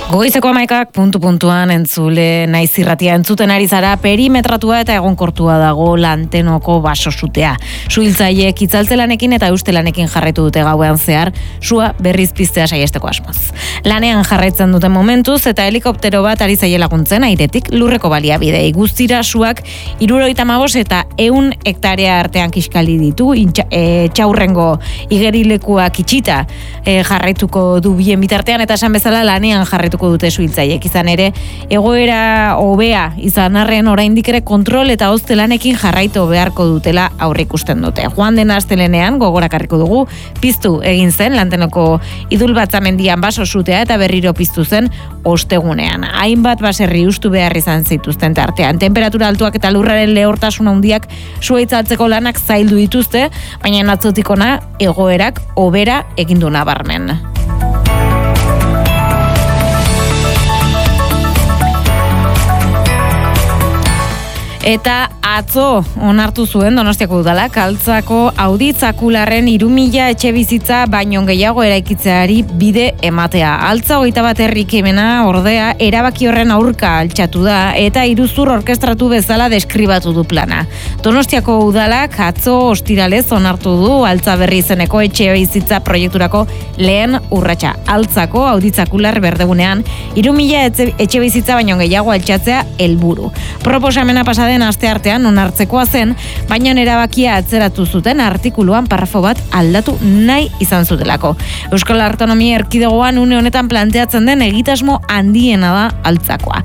Goizeko 11 puntu-puntuan entzule naiz irratia entzuten ari zara perimetratua eta egonkortua dago Lantenoko baso sutea. Suhiltzaileek itzaltzelanekin eta eustelanekin jarraitu dute gauean zehar, sua berriz piztea saiesteko asmoz. Lanean jarraitzen duten momentuz eta helikoptero bat ari zaie laguntzen airetik lurreko baliabidei. Guztira suak 75 eta 100 hektarea artean kiskali ditu, txaurrengo igerilekuak itxita jarraituko du bien bitartean eta esan bezala lanean jarraitu dute suhiltzaileek. Izan ere, egoera hobea izan arren oraindik ere kontrol eta hoztelanekin jarraitu beharko dutela aurreikusten dute. Joan den astelenean gogorakarriko dugu piztu egin zen Lantenoko idulbatzamendian baso sutea eta berriro piztu zen ostegunean. Hainbat baserri hustu behar izan zituzten tartean. Temperatura altuak eta lurraren lehortasun handiak sua itzaltzeko lanak zaildu dituzte, baina atzotik hona egoerak hobera egin du nabarmen. Eta atzo onartu zuen Donostiako udalak Altzako auditzakularren 3.000 etxebizitza baino gehiago eraikitzeari bide ematea. Altza 21 herrikimena ordea erabaki horren aurka altxatu da eta iruzur orkestratu bezala deskribatu du plana. Donostiako udalak atzo ostiralez onartu du Altza Berri izeneko etxebizitza proiekturako lehen urratsa. Altzako auditzakular berdegunean 3.000 etxebizitza baino gehiago altxatzea helburu. Proposamena pasaden asteartean onartzekoa zen, baina erabakia atzeratu zuten artikuluan parrafo bat aldatu nahi izan zutelako. Euskal Autonomia Erkidegoan une honetan planteatzen den egitasmo handiena da Altzakoa.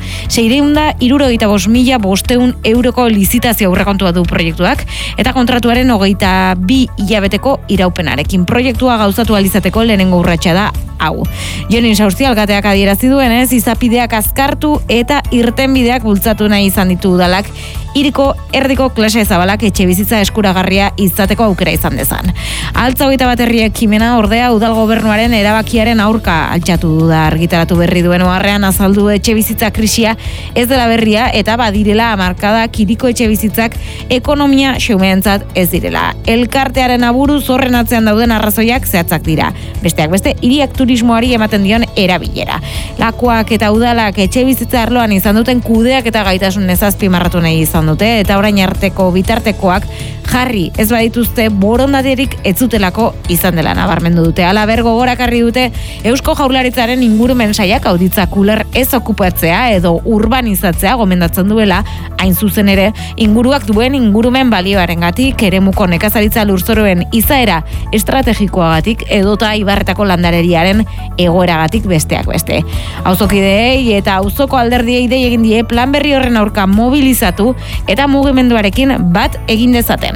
675.500 euroko lizitazio aurrekontua du proiektuak eta kontratuaren 22 hilabeteko iraupenarekin. Proiektua gauzatu alizateko lehenengo urratsa da hau. Jonin Sausti alkateak adierazi duenez, izapideak azkartu eta irtenbideak bultzatu nahi izan ditu udalak hiriko erdiko klase zabalak etxebizitza eskuragarria izateko aukera izan dezan. Altza 21 herriekimena ordea udal gobernuaren erabakiaren aurka altxatu da argitaratu berri duen oharrean azaldu etxebizitza krisia ez dela berria eta badirela hamarkadak hiriko etxebizitzak ekonomia xumeentzat ez direla. Elkartearen aburuz horren atzean dauden arrazoiak zehatzak dira. Besteak beste, hiriak turismoari ematen dion erabilera. Lakuak eta udalak etxebizitza arloan izan duten kudeak eta gaitasun ezazpimarratu nahi izan dute eta orain arteko bitartekoak jarri ez badituzte borondaterik ez zutelako izan dela nabarmendu dute. Halaber gogorakarri dute Eusko Jaurlaritzaren ingurumen sailak auditzakular ez okupatzea edo urbanizatzea gomendatzen duela, hain zuzen ere inguruak duen ingurumen balioarengatik, eremuko nekazaritza lurzoroen izaera estrategikoagatik edota ibarretako landareriaren egoeragatik besteak beste. Auzokideei eta auzoko alderdiei dei egin die plan berri horren aurka mobilizatu eta mugimenduarekin bat egin dezaten.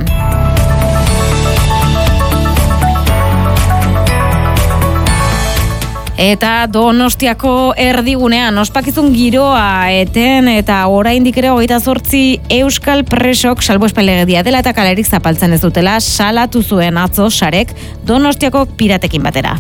Eta Donostiako erdigunean ospakizun giroa eten eta oraindik ere 28 euskal presok salbuespen-legedia dela eta kalerik zapaltzen ez dutela salatu zuen atzo Sarek Donostiako piratekin batera.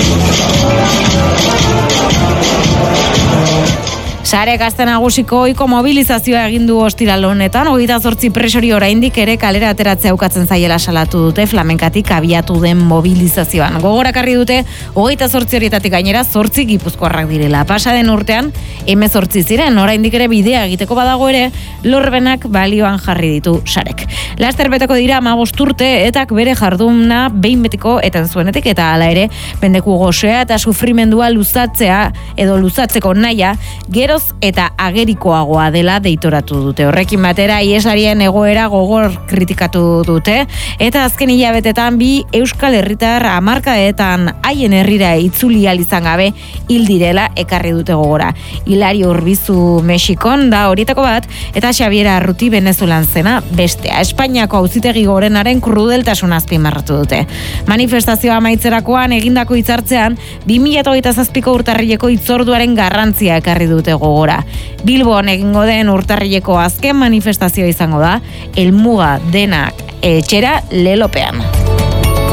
Sarek aste nagusiko ohiko mobilizazioa egin du ostiral honetan, 28 presori oraindik ere kalera ateratzea ukatzen zaiela salatu dute flamenkatik abiatu den mobilizazioan. Gogorakarri dute 28 horietatik gainera 8 gipuzkoarrak direla. Pasaden urtean 18 ziren, oraindik ere bidea egiteko badago ere lorbenak balioan jarri ditu Sarek. Laster beteko dira 15 urte etak bere jarduna behin betiko eten zuenetik eta hala ere pendeku gosea eta sufrimendua luzatzeko naia geroz eta agerikoagoa dela deitoratu dute. Horrekin batera ieslarien egoera gogor kritikatu dute eta azken hilabetetan bi euskal herritar hamarkadetan haien herrira itzuli ahal izan gabe hil direla ekarri dute gogora. Hilario Urbizu Mexikon da horietako bat eta Xabier Arruti Venezuelan zena bestea. Espainiako auzitegi gorenaren krudeltasun azpimarratu dute. Manifestazioa amaitzerakoan egindako hitzartzean 2027ko urtarrileko hitzorduaren garrantzia ekarri dute gogora. Bilbon egingo den urtarrileko azken manifestazioa izango da, helmuga denak etxera lelopean.